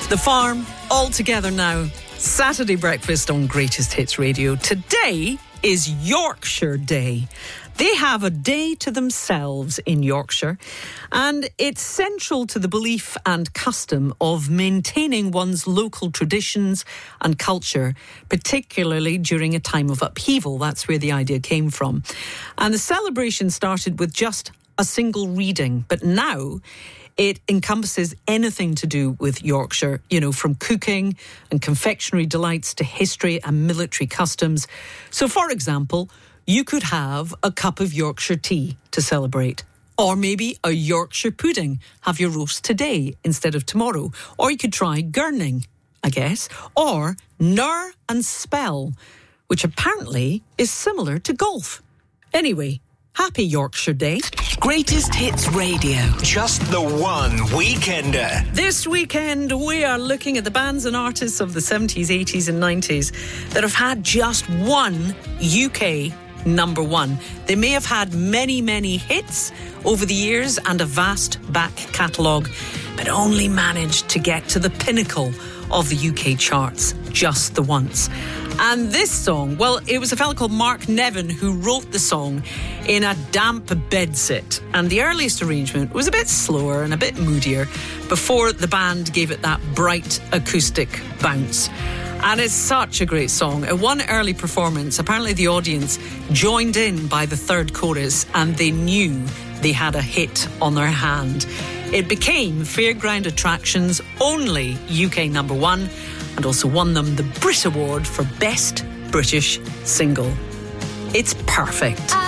The Farm, all together now. Saturday breakfast on Greatest Hits Radio. Today is Yorkshire Day. They have a day to themselves in Yorkshire, and it's central to the belief and custom of maintaining one's local traditions and culture, particularly during a time of upheaval. That's where the idea came from. And the celebration started with just a single reading, but now it encompasses anything to do with Yorkshire, from cooking and confectionery delights to history and military customs. So, for example, you could have a cup of Yorkshire tea to celebrate. Or maybe a Yorkshire pudding. Have your roast today instead of tomorrow. Or you could try gurning, I guess. Or knur and spell, which apparently is similar to golf. Anyway, happy Yorkshire Day. Greatest Hits Radio. Just the one weekender. This weekend, we are looking at the bands and artists of the 70s, 80s and 90s that have had just one UK number one. They may have had many, many hits over the years and a vast back catalogue, but only managed to get to the pinnacle of the UK charts just the once. And this song, well, it was a fella called Mark Nevin who wrote the song in a damp bedsit. And the earliest arrangement was a bit slower and a bit moodier before the band gave it that bright acoustic bounce. And it's such a great song. At one early performance, apparently the audience joined in by the third chorus and they knew they had a hit on their hand. It became Fairground Attractions' only UK number one and also won them the Brit Award for Best British Single. It's perfect.